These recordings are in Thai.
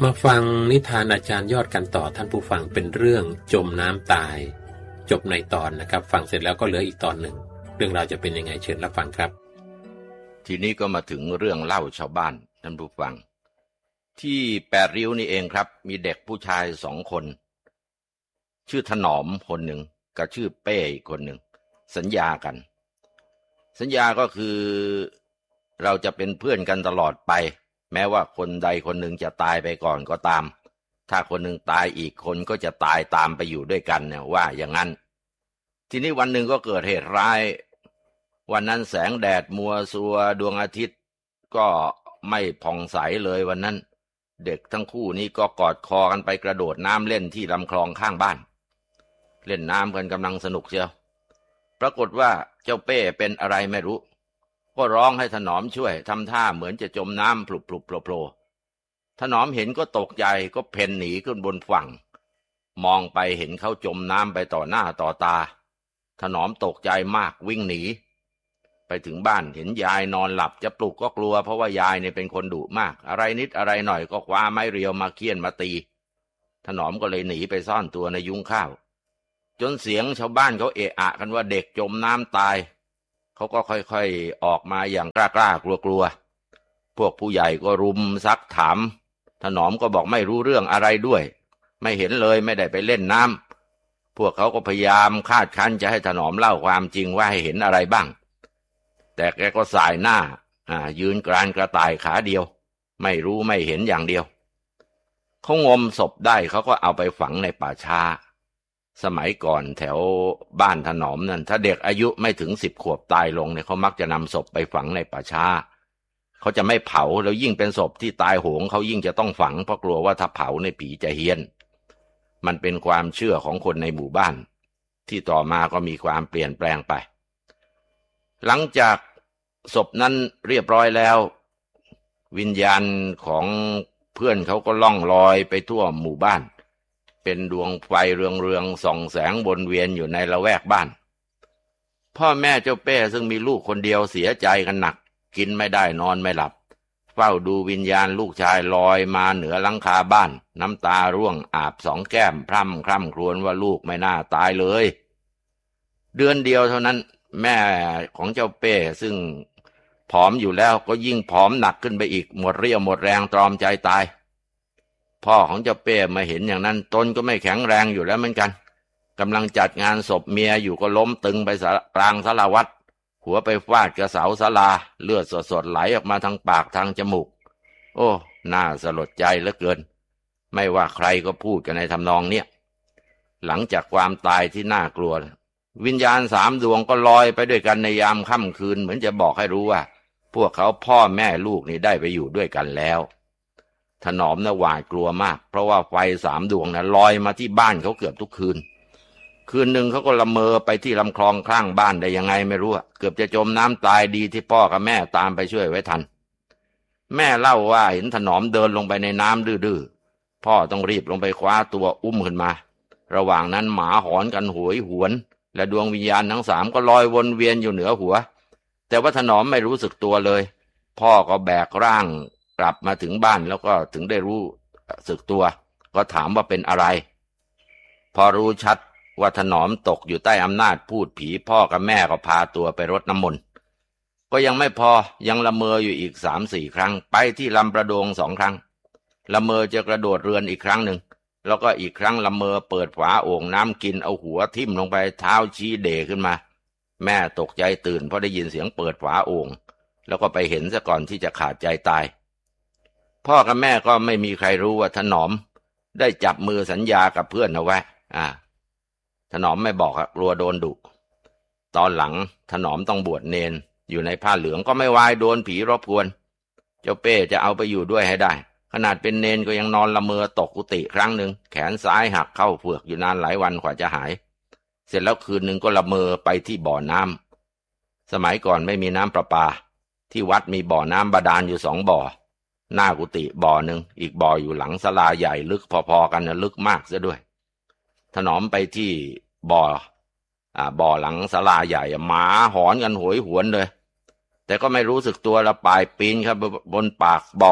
มาฟังนิทานอาจารย์ยอดกันต่อท่านผู้ฟังเป็นเรื่องจมน้ำตายจบในตอนนะครับฟังเสร็จแล้วก็เหลืออีกตอนหนึ่งเรื่องราวจะเป็นยังไงเชิญรับฟังครับทีนี้ก็มาถึงเรื่องเล่าชาวบ้านท่านผู้ฟังที่แปดริ้วนี่เองครับมีเด็กผู้ชาย2 คนชื่อถนอมคนหนึ่งกับชื่อเป้อีกคนหนึ่งสัญญากันสัญญาก็คือเราจะเป็นเพื่อนกันตลอดไปแม้ว่าคนใดคนหนึ่งจะตายไปก่อนก็ตามถ้าคนหนึ่งตายอีกคนก็จะตายตามไปอยู่ด้วยกันเนี่ยว่าอย่างนั้นทีนี้วันหนึ่งก็เกิดเหตุร้ายวันนั้นแสงแดดมัวซัวดวงอาทิตย์ก็ไม่ผ่องใสเลยวันนั้นเด็กทั้งคู่นี้ก็กอดคอกันไปกระโดดน้ำเล่นที่ลำคลองข้างบ้านเล่นน้ำกันกำลังสนุกเชียวปรากฏว่าเจ้าเป้เป็นอะไรไม่รู้ก็ร้องให้ถนอมช่วยทำท่าเหมือนจะจมน้ำพลุบๆโผล่ๆถนอมเห็นก็ตกใจก็เพ่นหนีขึ้นบนฝั่งมองไปเห็นเขาจมน้ำไปต่อหน้าต่อตาถนอมตกใจมากวิ่งหนีไปถึงบ้านเห็นยายนอนหลับจะปลุกก็กลัวเพราะว่ายายเนี่ยเป็นคนดุมากอะไรนิดอะไรหน่อยก็คว้าไม้เรียวมาเคี่ยนมาตีถนอมก็เลยหนีไปซ่อนตัวในยุ้งข้าวจนเสียงชาวบ้านเขาเอะอะกันว่าเด็กจมน้ำตายเขาก็ค่อยๆออกมาอย่างกล้าๆกลัวๆพวกผู้ใหญ่ก็รุมซักถามถนอมก็บอกไม่รู้เรื่องอะไรด้วยไม่เห็นเลยไม่ได้ไปเล่นน้ำพวกเขาก็พยายามคาดคั้นจะให้ถนอมเล่าความจริงว่าให้เห็นอะไรบ้างแต่แกก็สายหน้ายืนกรานกระต่ายขาเดียวไม่รู้ไม่เห็นอย่างเดียวเขางมศพได้เขาก็เอาไปฝังในป่าช้าสมัยก่อนแถวบ้านถนอมนั่นถ้าเด็กอายุไม่ถึง10 ขวบตายลงเนี่ยเขามักจะนำศพไปฝังในป่าช้าเขาจะไม่เผาแล้วยิ่งเป็นศพที่ตายโหงเขายิ่งจะต้องฝังเพราะกลัวว่าถ้าเผาในผีจะเฮี้ยนมันเป็นความเชื่อของคนในหมู่บ้านที่ต่อมาก็มีความเปลี่ยนแปลงไปหลังจากศพนั้นเรียบร้อยแล้ววิญญาณของเพื่อนเขาก็ล่องลอยไปทั่วหมู่บ้านเป็นดวงไฟเรืองๆส่องแสงวนเวียนอยู่ในละแวกบ้านพ่อแม่เจ้าเป้ซึ่งมีลูกคนเดียวเสียใจกันหนักกินไม่ได้นอนไม่หลับเฝ้าดูวิญญาณลูกชายลอยมาเหนือหลังคาบ้านน้ำตาร่วงอาบ2 แก้มพร่ำคร่ำครวญว่าลูกไม่น่าตายเลยเดือนเดียวเท่านั้นแม่ของเจ้าเป้ซึ่งผอมอยู่แล้วก็ยิ่งผอมหนักขึ้นไปอีกหมดเรี่ยวหมดแรงตรอมใจตายพ่อของเจ้าเป้มาเห็นอย่างนั้นตนก็ไม่แข็งแรงอยู่แล้วเหมือนกันกำลังจัดงานศพเมียอยู่ก็ล้มตึงไปกลางศาลาวัดหัวไปฟาดกระเสาศาลาเลือดสดๆไหลออกมาทางปากทางจมูกโอ้น่าสลดใจเหลือเกินไม่ว่าใครก็พูดกันในทำนองเนี้ยหลังจากความตายที่น่ากลัววิญญาณ3 ดวงก็ลอยไปด้วยกันในยามค่ำคืนเหมือนจะบอกให้รู้ว่าพวกเขาพ่อแม่ลูกนี่ได้ไปอยู่ด้วยกันแล้วถนอมน่ะหวาดกลัวมากเพราะว่าไฟ3 ดวงน่ะลอยมาที่บ้านเขาเกือบทุกคืนหนึ่งเขาก็ละเมอไปที่ลำคลองข้างบ้านได้ยังไงไม่รู้เกือบจะจมน้ำตายดีที่พ่อกับแม่ตามไปช่วยไว้ทันแม่เล่าว่าเห็นถนอมเดินลงไปในน้ำดื้อๆพ่อต้องรีบลงไปคว้าตัวอุ้มขึ้นมาระหว่างนั้นหมาหอนกันโหยหวนและดวงวิญญาณทั้ง3ก็ลอยวนเวียนอยู่เหนือหัวแต่ว่าถนอมไม่รู้สึกตัวเลยพ่อก็แบกร่างกลับมาถึงบ้านแล้วก็ถึงได้รู้สึกตัวก็ถามว่าเป็นอะไรพอรู้ชัดว่าถนอมตกอยู่ใต้อำนาจพูดผีพ่อกับแม่ก็พาตัวไปรดน้ำมนต์ก็ยังไม่พอยังละเมออยู่อีก3-4 ครั้งไปที่ลำประโดง2 ครั้งละเมอจะกระโดดเรือนอีกครั้งหนึ่งแล้วก็อีกครั้งละเมอเปิดฝาโอ่งน้ำกินเอาหัวทิ่มลงไปเท้าชี้เด่ขึ้นมาแม่ตกใจตื่นเพราะได้ยินเสียงเปิดฝาโอ่งแล้วก็ไปเห็นซะก่อนที่จะขาดใจตายพ่อกับแม่ก็ไม่มีใครรู้ว่าถนอมได้จับมือสัญญากับเพื่อนเอาไว้ถนอมไม่บอกกลัวโดนดุตอนหลังถนอมต้องบวชเนนอยู่ในผ้าเหลืองก็ไม่วายโดนผีรบกวนเจ้าเป้จะเอาไปอยู่ด้วยให้ได้ขนาดเป็นเนนก็ยังนอนละเมอตกกุฏิครั้งหนึ่งแขนซ้ายหักเข้าเฝือกอยู่นานหลายวันกว่าจะหายเสร็จแล้วคืนหนึ่งก็ละเมอไปที่บ่อน้ำสมัยก่อนไม่มีน้ำประปาที่วัดมีบ่อน้ำบาดาลอยู่2 บ่อหน้ากุฏิบ่อหนึ่งอีกบ่ออยู่หลังศาลาใหญ่ลึกพอๆกันนะลึกมากซะด้วยถนอมไปที่บ่อหลังศาลาใหญ่หมาหอนกันโหยหวนเลยแต่ก็ไม่รู้สึกตัวละปลายปีนครับบนปากบ่อ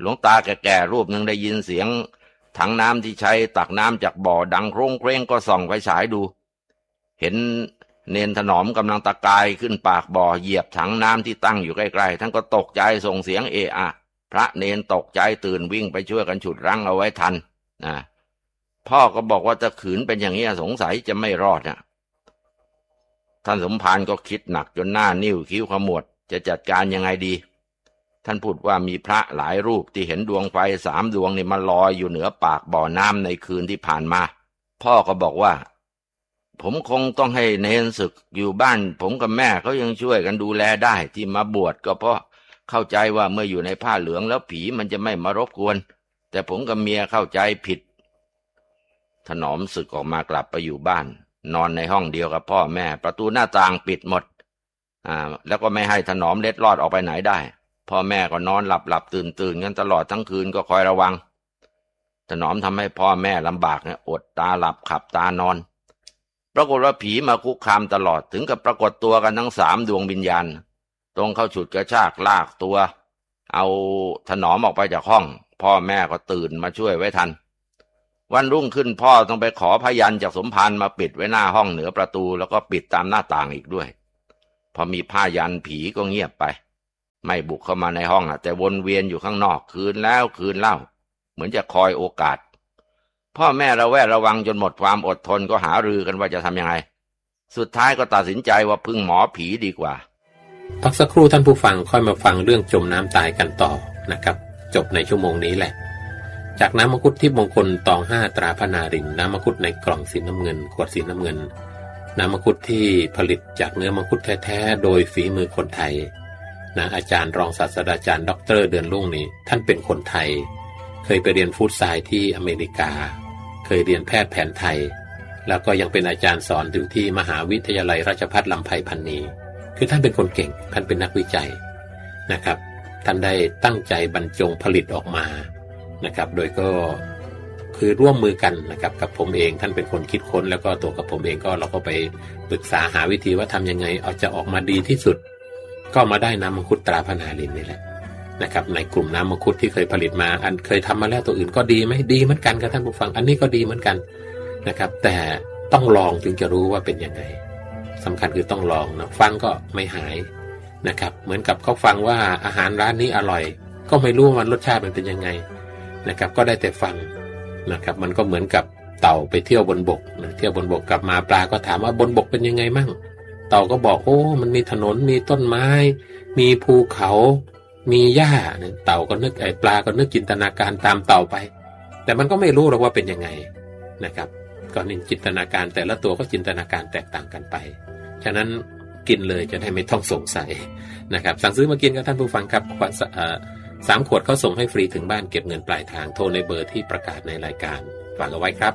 หลวงตาแก่ๆรูปหนึ่งได้ยินเสียงถังน้ำที่ใช้ตักน้ำจากบ่อดังโครงเคร่งก็ส่องไฟฉายดูเห็นเนนถนอมกำลังตะกายขึ้นปากบ่อเหยียบถังน้ำที่ตั้งอยู่ใกล้ๆท่านก็ตกใจส่งเสียงเอะอะพระเนนตกใจตื่นวิ่งไปช่วยกันฉุดรั้งเอาไว้ทันนะพ่อก็บอกว่าจะขืนเป็นอย่างนี้สงสัยจะไม่รอดนะท่านสมภารก็คิดหนักจนหน้านิ้วคิ้วขมวดจะจัดการยังไงดีท่านพูดว่ามีพระหลายรูปที่เห็นดวงไฟ3 ดวงนี่มาลอยอยู่เหนือปากบ่อน้ำในคืนที่ผ่านมาพ่อก็บอกว่าผมคงต้องให้เนนศึกอยู่บ้านผมกับแม่เขายังช่วยกันดูแลได้ที่มาบวชก็เพราะเข้าใจว่าเมื่ออยู่ในผ้าเหลืองแล้วผีมันจะไม่มารบกวนแต่ผมกับเมียเข้าใจผิดถนอมศึกออกมากลับไปอยู่บ้านนอนในห้องเดียวกับพ่อแม่ประตูหน้าต่างปิดหมดแล้วก็ไม่ให้ถนอมเล็ดลอดออกไปไหนได้พ่อแม่ก็นอนหลับตื่นกันตลอดทั้งคืนก็คอยระวังถนอมทำให้พ่อแม่ลำบากเนี่ยอดตาหลับขับตานอนปรากฏว่าผีมาคุกคามตลอดถึงกับปรากฏตัวกันทั้ง3 ดวงวิญญาณตรงเข้าฉุดกระชากลากตัวเอาถนอมออกไปจากห้องพ่อแม่ก็ตื่นมาช่วยไว้ทันวันรุ่งขึ้นพ่อต้องไปขอพยัญจากสมภารมาปิดไว้หน้าห้องเหนือประตูแล้วก็ปิดตามหน้าต่างอีกด้วยพอมีผ้ายันผีก็เงียบไปไม่บุกเข้ามาในห้องแต่วนเวียนอยู่ข้างนอกคืนแล้วคืนเล่าเหมือนจะคอยโอกาสพ่อแม่ระแวดระวังจนหมดความอดทนก็หารือกันว่าจะทำยังไงสุดท้ายก็ตัดสินใจว่าพึ่งหมอผีดีกว่าพักสักครู่ท่านผู้ฟังค่อยมาฟังเรื่องจมน้ำตายกันต่อนะครับจบในชั่วโมงนี้แหละจากน้ำมังคุดทิพย์มงคลตอง5ตราพนารินน้ำมังคุดในกล่องสีน้ำเงินขวดสีน้ำเงินน้ำมังคุดที่ผลิตจากเนื้อมังคุดแท้ๆโดยฝีมือคนไทยนะอาจารย์รองศาสตราจารย์ดร.เดือนรุ่งนี้ท่านเป็นคนไทยเคยไปเรียนฟู้ดไซน์ที่อเมริกาเคยเรียนแพทย์แผนไทยแล้วก็ยังเป็นอาจารย์สอนอยู่ที่มหาวิทยาลัยราชภัฏลำไพพรรณีคือท่านเป็นคนเก่งท่านเป็นนักวิจัยนะครับท่านได้ตั้งใจบรรจงผลิตออกมานะครับโดยก็คือร่วมมือกันนะครับกับผมเองท่านเป็นคนคิดค้นแล้วก็ตัวกับผมเองก็เราก็ไปปรึกษาหาวิธีว่าทำยังไงเอาจะออกมาดีที่สุดก็มาได้น้ำมังคุดตราพนารินนี่แหละนะครับในกลุ่มน้ำมังคุดที่เคยผลิตมาอันเคยทำมาแล้วตัวอื่นก็ดีไหมดีเหมือนกันครับท่านผู้ฟังอันนี้ก็ดีเหมือนกันนะครับแต่ต้องลองจึงจะรู้ว่าเป็นยังไงสำคัญคือต้องลองนะฟังก็ไม่หายนะครับเหมือนกับเขาฟังว่าอาหารร้านนี้อร่อยก็ไม่รู้ว่ามันรสชาติมันเป็นยังไงนะครับก็ได้แต่ฟังนะครับมันก็เหมือนกับเต่าไปเที่ยวบนบกเที่ยวบนบกกลับมาปลาก็ถามว่าบนบกเป็นยังไงมั่งเต่าก็บอกโอ้มันมีถนนมีต้นไม้มีภูเขามีหญ้าเต่าก็นึกปลาก็นึกจินตนาการตามเต่าไปแต่มันก็ไม่รู้หรอกว่าเป็นยังไงนะครับก็นี่จินตนาการแต่ละตัวก็จินตนาการแตกต่างกันไปฉะนั้นกินเลยจะได้ไม่ต้องสงสัยนะครับสั่งซื้อมากินกับท่านผู้ฟังครับ3 ขวดเขาส่งให้ฟรีถึงบ้านเก็บเงินปลายทางโทรในเบอร์ที่ประกาศในรายการฝากเอาไว้ครับ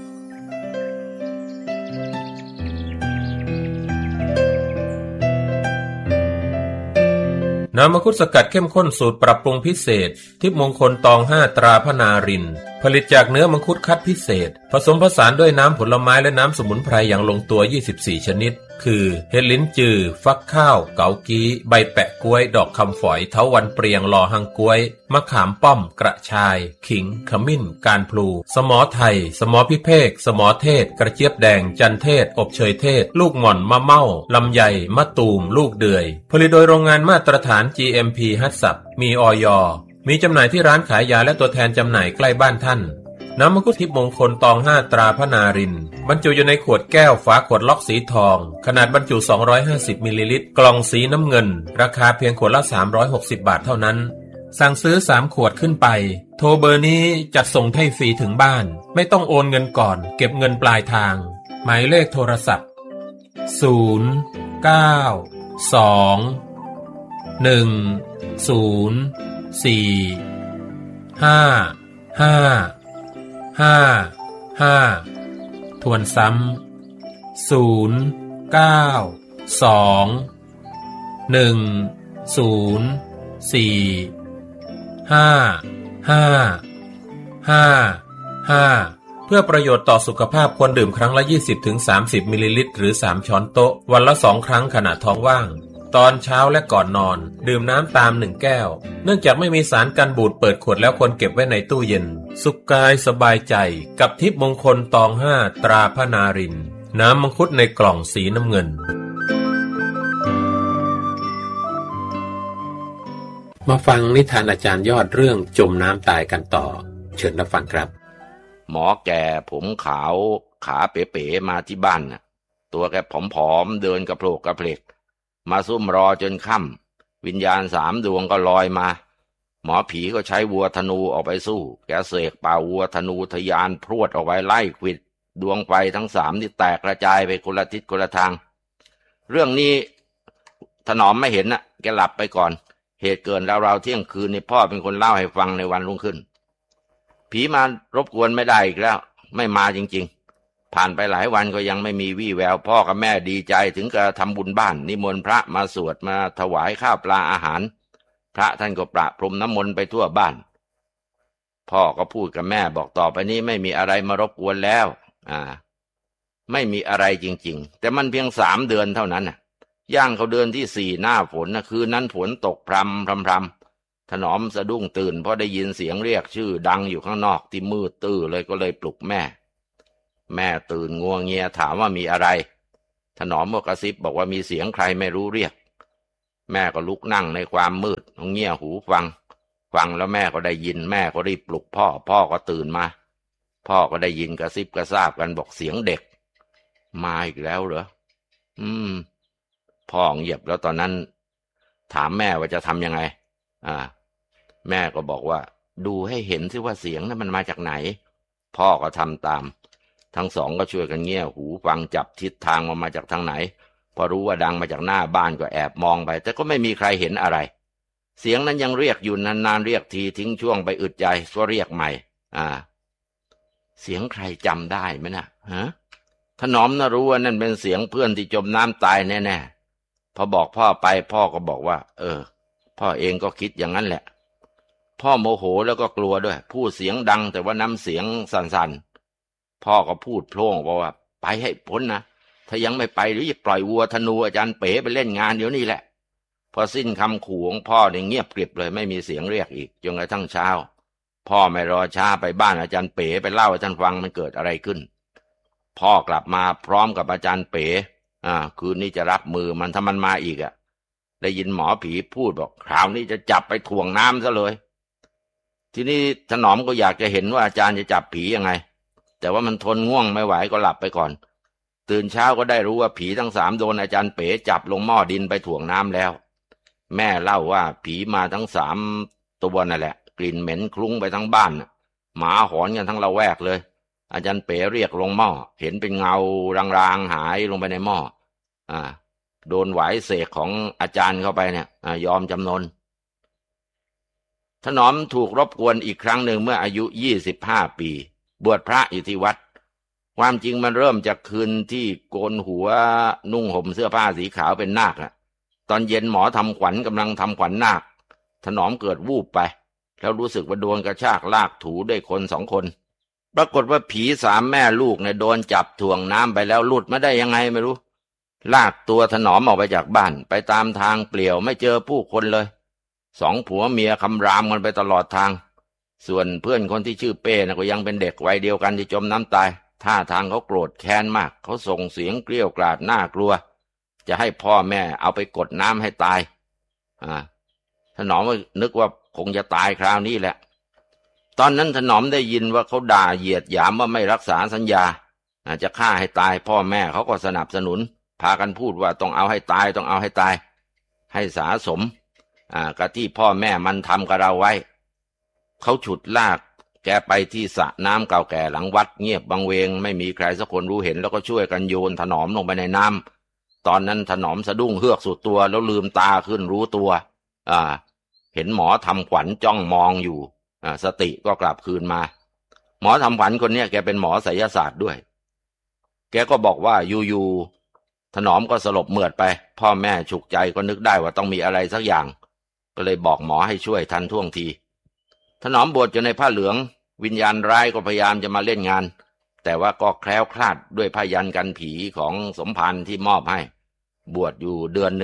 น้ำมังคุดสกัดเข้มข้นสูตรปรับปรุงพิเศษทิพย์มงคลตอง5ตราพนารินผลิตจากเนื้อมังคุดคัดพิเศษผสมผสานด้วยน้ำผลไม้และน้ำสมุนไพรอย่างลงตัว24ชนิดคือเห็ดลิ้นจือฟักข้าวเกากี้ใบแปะกล้วยดอกคำฝอยเถาวัลย์เปรียงลอหังกล้วยมะขามป้อมกระชายขิงขมิ้นการพลูสมอไทยสมอพิเภกสมอเทศกระเจี๊ยบแดงจันเทศอบเชยเทศลูกหม่อนมะเม่าลำไยมะตูมลูกเดือยผลิตโดยโรงงานมาตรฐาน GMP ฮัตสับมีอย.มีจำหน่ายที่ร้านขายยาและตัวแทนจำหน่ายใกล้บ้านท่านน้ำมังคุดทิพย์มงคลตอง5ตราพนารินบรรจุอยู่ในขวดแก้วฝาขวดล็อกสีทองขนาดบรรจุ250มิลลิลิตรกล่องสีน้ำเงินราคาเพียงขวดละ360บาทเท่านั้นสั่งซื้อ3ขวดขึ้นไปโทรเบอร์นี้จัดส่งให้ฟรีถึงบ้านไม่ต้องโอนเงินก่อนเก็บเงินปลายทางหมายเลขโทรศัพท์092-455-55ทวนซ้ำ092-455-55เพื่อประโยชน์ต่อสุขภาพควรดื่มครั้งละ 20-30 มิลลิลิตรหรือ3ช้อนโต๊ะวันละ2ครั้งขณะท้องว่างตอนเช้าและก่อนนอนดื่มน้ำตาม1 แก้วเนื่องจากไม่มีสารกันบูดเปิดขวดแล้วควรเก็บไว้ในตู้เย็นสุขกายสบายใจกับทิพย์มงคลตอง5ตราพระนารินทร์น้ำมังคุดในกล่องสีน้ำเงินมาฟังนิทานอาจารย์ยอดเรื่องจมน้ำตายกันต่อเชิญรับฟังครับหมอแก่ผมขาวขาเป๋ๆมาที่บ้านน่ะตัวแกผอมๆเดินกระโผลกกระเพลกมาซุ่มรอจนค่ำวิญญาณ3 ดวงก็ลอยมาหมอผีก็ใช้วัวธนูออกไปสู้แกเสกเป่าวัวธนูทะยานพรวดออกไปไล่ขวิดดวงไฟทั้ง3ที่แตกกระจายไปคนละทิศคนละทางเรื่องนี้ถนอมไม่เห็นน่ะแกหลับไปก่อนเหตุเกิดราวๆเที่ยงคืนนี่พ่อเป็นคนเล่าให้ฟังในวันรุ่งขึ้นผีมารบกวนไม่ได้อีกแล้วไม่มาจริงๆผ่านไปหลายวันก็ยังไม่มีวี่แววพ่อกับแม่ดีใจถึงกับทำบุญบ้านนิมนต์พระมาสวดมาถวายข้าวปลาอาหารพระท่านก็ประพรมน้ำมนต์ไปทั่วบ้านพ่อก็พูดกับแม่บอกต่อไปนี้ไม่มีอะไรมารบกวนแล้วไม่มีอะไรจริงๆแต่มันเพียง3 เดือนเท่านั้นย่างเขาเดือนที่4หน้าฝนคืนนั้นฝนตกพรำถนอมสะดุ้งตื่นเพราะได้ยินเสียงเรียกชื่อดังอยู่ข้างนอกที่มืดตื้อเลยก็เลยปลุกแม่ตื่นงัวเงียถามว่ามีอะไรถนอมก็กระซิบบอกว่ามีเสียงใครไม่รู้เรียกแม่ก็ลุกนั่งในความมืดเงี่ยหูฟังแล้วแม่ก็ได้ยินแม่ก็รีบปลุกพ่อก็ตื่นมาพ่อก็ได้ยินกระซิบกระซาบกันบอกเสียงเด็กมาอีกแล้วเหรอพ่อเงียบแล้วตอนนั้นถามแม่ว่าจะทำยังไงแม่ก็บอกว่าดูให้เห็นสิว่าเสียงนั้นมันมาจากไหนพ่อก็ทำตามทั้งสองก็ช่วยกันเงี่ยหูฟังจับทิศทางมาจากทางไหนพอรู้ว่าดังมาจากหน้าบ้านก็แอบมองไปแต่ก็ไม่มีใครเห็นอะไรเสียงนั้นยังเรียกอยู่นานๆเรียกทีทิ้งช่วงไปอึดใจก็เรียกใหม่เสียงใครจำได้ไหมนะถนอมรู้ว่านั่นเป็นเสียงเพื่อนที่จมน้ำตายแน่ๆพอบอกพ่อไปพ่อก็บอกว่าพ่อเองก็คิดอย่างนั้นแหละพ่อโมโหแล้วก็กลัวด้วยพูดเสียงดังแต่ว่าน้ำเสียงสั่นๆพ่อก็พูดโพล่งบอกว่าไปให้พ้นนะถ้ายังไม่ไปหรือจะปล่อยวัวธนูอาจารย์เป๋ไปเล่นงานเดี๋ยวนี้แหละพอสิ้นคำขู่ของพ่อเนี่ยเงียบกริบเลยไม่มีเสียงเรียกอีกจนกระทั่งเช้าพ่อไม่รอช้าไปบ้านอาจารย์เป๋ไปเล่าให้ท่านฟังมันเกิดอะไรขึ้นพ่อกลับมาพร้อมกับอาจารย์เป๋คืนนี้จะรับมือมันถ้ามันมาอีกได้ยินหมอผีพูดบอกคราวนี้จะจับไปถ่วงน้ำซะเลยทีนี้ถนอมก็อยากจะเห็นว่าอาจารย์จะจับผียังไงแต่ว่ามันทนง่วงไม่ไหวก็หลับไปก่อนตื่นเช้าก็ได้รู้ว่าผีทั้ง3โดนอาจารย์เป๋จับลงหม้อดินไปถ่วงน้ำแล้วแม่เล่าว่าผีมาทั้ง3 ตัวนั่นแหละกลิ่นเหม็นคลุ้งไปทั้งบ้านหมาหอนกันทั้งละแวกเลยอาจารย์เป๋เรียกลงหม้อเห็นเป็นเงารางๆหายลงไปในหม้อโดนไหวเสกของอาจารย์เข้าไปเนี่ยยอมจำนนถนอมถูกรบกวนอีกครั้งหนึ่งเมื่ออายุ25 ปีบวชพระอยู่ที่วัดความจริงมันเริ่มจากคืนที่โกนหัวนุ่งห่มเสื้อผ้าสีขาวเป็นนาคตอนเย็นหมอทำขวัญกำลังทำขวัญนาคถนอมเกิดวูบไปแล้วรู้สึกว่าโดนกระชากลากถูด้วยคน2 คนปรากฏว่าผี3 แม่ลูกเนี่ยโดนจับถ่วงน้ำไปแล้วหลุดมาได้ยังไงไม่รู้ลากตัวถนอมออกไปจากบ้านไปตามทางเปลี่ยวไม่เจอผู้คนเลย2 ผัวเมียคำรามกันไปตลอดทางส่วนเพื่อนคนที่ชื่อเป้ก็ยังเป็นเด็กวัยเดียวกันที่จมน้ำตายท่าทางเขาโกรธแค้นมากเขาส่งเสียงเกรี้ยวกราดน่ากลัวจะให้พ่อแม่เอาไปกดน้ำให้ตายถนอมนึกว่าคงจะตายคราวนี้แหละตอนนั้นถนอมได้ยินว่าเขาด่าเหยียดหยามว่าไม่รักษาสัญญาจะฆ่าให้ตายพ่อแม่เขาก็สนับสนุนพากันพูดว่าต้องเอาให้ตายต้องเอาให้ตายให้สาสมกับที่พ่อแม่มันทำกับเราไว้เขาฉุดลากแกไปที่สระน้ำเก่าแก่หลังวัดเงียบบังเวงไม่มีใครสักคนรู้เห็นแล้วก็ช่วยกันโยนถนอมลงไปในน้ำตอนนั้นถนอมสะดุ้งเฮือกสุดตัวแล้วลืมตาขึ้นรู้ตัวเห็นหมอทำขวัญจ้องมองอยู่สติก็กลับคืนมาหมอทำขวัญคนนี้แกเป็นหมอไสยศาสตร์ด้วยแกก็บอกว่าอยู่ๆถนอมก็สลบเหมือดไปพ่อแม่ฉุกใจก็นึกได้ว่าต้องมีอะไรสักอย่างก็เลยบอกหมอให้ช่วยทันท่วงทีถนอมบวชอยู่ในผ้าเหลืองวิญญาณร้ายก็พยายามจะมาเล่นงานแต่ว่าก็แคล้วคลาดด้วยผ้ายันกันผีของสมภารที่มอบให้บวชอยู่เดือนหนึ่ง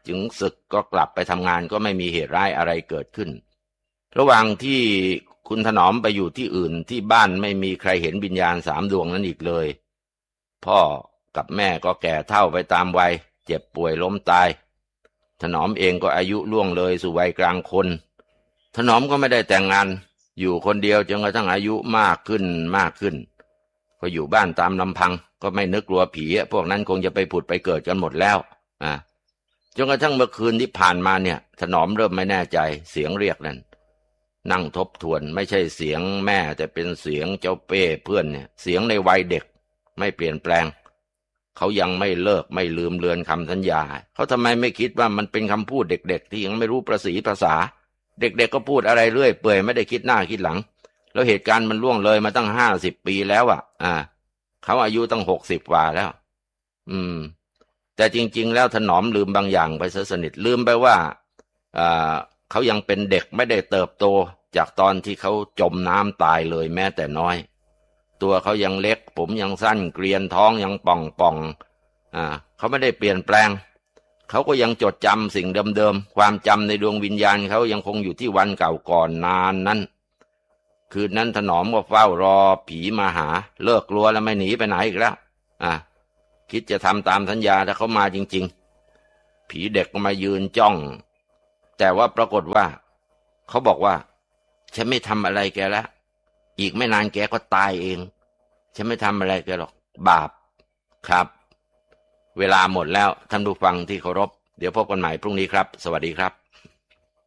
จึงศึกก็กลับไปทำงานก็ไม่มีเหตุร้ายอะไรเกิดขึ้นระหว่างที่คุณถนอมไปอยู่ที่อื่นที่บ้านไม่มีใครเห็นวิญญาณ3 ดวงนั้นอีกเลยพ่อกับแม่ก็แก่เฒ่าไปตามวัยเจ็บป่วยล้มตายถนอมเองก็อายุล่วงเลยสู่วัยกลางคนถนอมก็ไม่ได้แต่งงานอยู่คนเดียวจนกระทั่งอายุมากขึ้นก็อยู่บ้านตามลำพังก็ไม่นึกกลัวผีพวกนั้นคงจะไปผุดไปเกิดกันหมดแล้วจนกระทั่งเมื่อคืนที่ผ่านมาเนี่ยถนอมเริ่มไม่แน่ใจเสียงเรียกนั้นนั่งทบทวนไม่ใช่เสียงแม่แต่เป็นเสียงเจ้าเป้เพื่อนเนี่ยเสียงในวัยเด็กไม่เปลี่ยนแปลงเขายังไม่เลิกไม่ลืมเลือนคำสัญญาเขาทำไมไม่คิดว่ามันเป็นคำพูดเด็กๆที่ยังไม่รู้ประสีภาษาเด็กๆก็พูดอะไรเรื่อยเปื่อยไม่ได้คิดหน้าคิดหลังแล้วเหตุการณ์มันล่วงเลยมาตั้ง50 ปีแล้วเขาอายุตั้ง60 กว่าแล้วแต่จริงๆแล้วถนอมลืมบางอย่างไปซะสนิทลืมไปว่าเขายังเป็นเด็กไม่ได้เติบโตจากตอนที่เขาจมน้ำตายเลยแม้แต่น้อยตัวเขายังเล็กผมยังสั้นเกรียนท้องยังป่องเขาไม่ได้เปลี่ยนแปลงเขาก็ยังจดจำสิ่งเดิมๆความจำในดวงวิญญาณเขายังคงอยู่ที่วันเก่าก่อนนานนั้นคืนนั้นถนอมก็เฝ้ารอผีมาหาเลิกกลัวแล้วไม่หนีไปไหนอีกแล้วคิดจะทำตามสัญญาถ้าเขามาจริงๆผีเด็กก็มายืนจ้องแต่ว่าปรากฏว่าเขาบอกว่าฉันไม่ทำอะไรแกแล้วอีกไม่นานแกก็ตายเองฉันไม่ทำอะไรแกหรอกบาปครับเวลาหมดแล้วท่านผู้ฟังที่เคารพเดี๋ยวพบกันใหม่พรุ่งนี้ครับสวัสดีครับ